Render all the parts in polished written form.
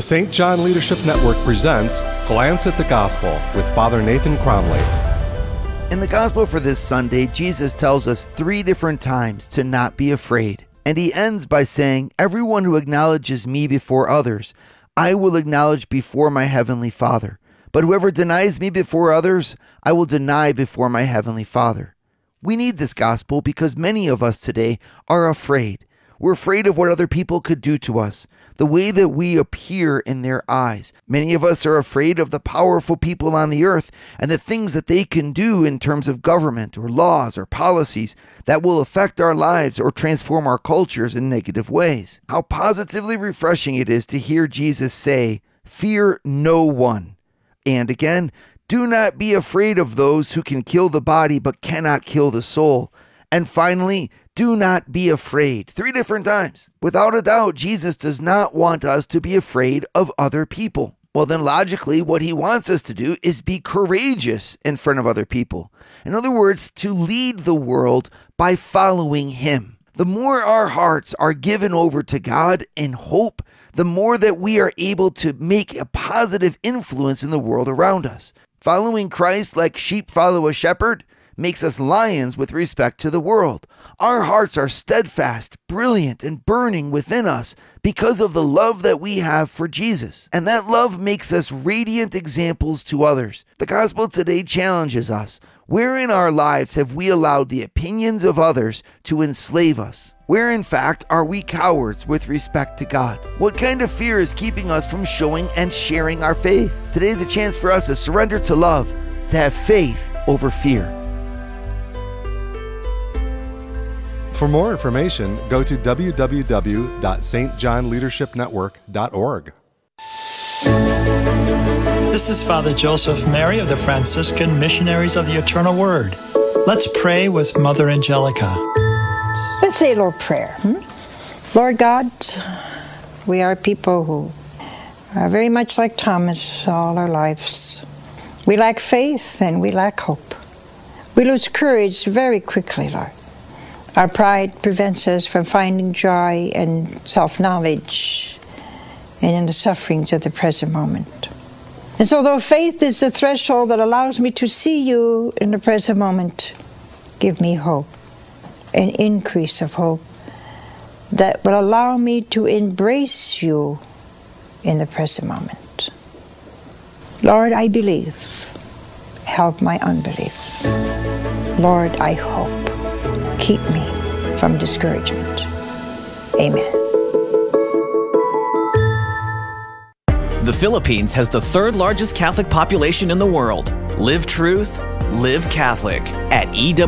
The St. John Leadership Network presents Glance at the Gospel with Father Nathan Cromley. In the Gospel for this Sunday, Jesus tells us 3 different times to not be afraid. And he ends by saying, "Everyone who acknowledges me before others, I will acknowledge before my heavenly Father. But whoever denies me before others, I will deny before my heavenly Father." We need this gospel because many of us today are afraid. We're afraid of what other people could do to us, the way that we appear in their eyes. Many of us are afraid of the powerful people on the earth and the things that they can do in terms of government or laws or policies that will affect our lives or transform our cultures in negative ways. How positively refreshing it is to hear Jesus say, "Fear no one." And again, "Do not be afraid of those who can kill the body but cannot kill the soul." And finally, "Do not be afraid." 3 different times. Without a doubt, Jesus does not want us to be afraid of other people. Well, then logically, what he wants us to do is be courageous in front of other people. In other words, to lead the world by following him. The more our hearts are given over to God in hope, the more that we are able to make a positive influence in the world around us. Following Christ like sheep follow a shepherd makes us lions with respect to the world. Our hearts are steadfast, brilliant, and burning within us because of the love that we have for Jesus. And that love makes us radiant examples to others. The gospel today challenges us. Where in our lives have we allowed the opinions of others to enslave us? Where in fact are we cowards with respect to God? What kind of fear is keeping us from showing and sharing our faith? Today is a chance for us to surrender to love, to have faith over fear. For more information, go to www.stjohnleadershipnetwork.org. This is Father Joseph Mary of the Franciscan Missionaries of the Eternal Word. Let's pray with Mother Angelica. Let's say a little prayer. Lord God, we are people who are very much like Thomas all our lives. We lack faith and we lack hope. We lose courage very quickly, Lord. Our pride prevents us from finding joy and self-knowledge and in the sufferings of the present moment. And so though faith is the threshold that allows me to see you in the present moment, give me hope, an increase of hope that will allow me to embrace you in the present moment. Lord, I believe. Help my unbelief. Lord, I hope. Keep me from discouragement. Amen. The Philippines has the 3rd largest Catholic population in the world. Live truth, live Catholic at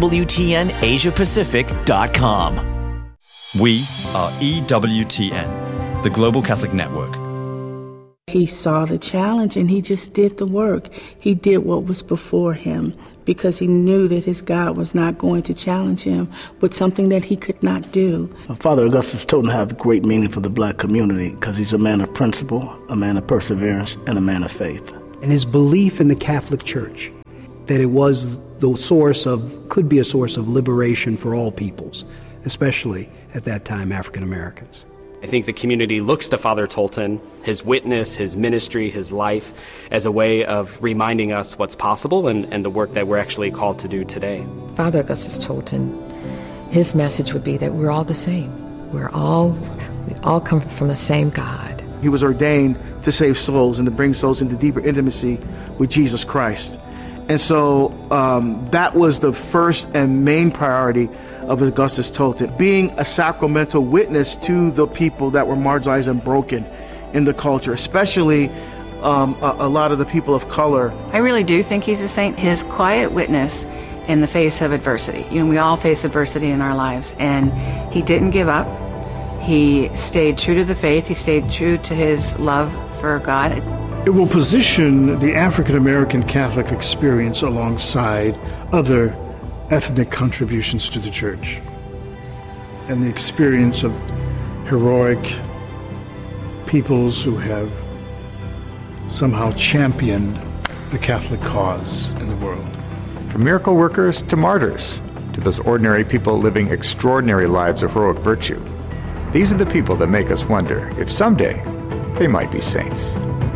EWTNAsiaPacific.com. We are EWTN, the Global Catholic Network. He saw the challenge and he just did the work. He did what was before him because he knew that his God was not going to challenge him with something that he could not do. Father Augustus Tolton have great meaning for the black community because he's a man of principle, a man of perseverance, and a man of faith. And his belief in the Catholic Church, that it was the source of, could be a source of liberation for all peoples, especially at that time African Americans. I think the community looks to Father Tolton, his witness, his ministry, his life, as a way of reminding us what's possible and the work that we're actually called to do today. Father Augustus Tolton, his message would be that we're all the same. We all come from the same God. He was ordained to save souls and to bring souls into deeper intimacy with Jesus Christ. And so that was the first and main priority of Augustus Tolton, being a sacramental witness to the people that were marginalized and broken in the culture, especially a lot of the people of color. I really do think he's a saint. His quiet witness in the face of adversity. You know, we all face adversity in our lives, and he didn't give up. He stayed true to the faith. He stayed true to his love for God. It will position the African American Catholic experience alongside other ethnic contributions to the Church and the experience of heroic peoples who have somehow championed the Catholic cause in the world. From miracle workers to martyrs, to those ordinary people living extraordinary lives of heroic virtue. These are the people that make us wonder if someday they might be saints.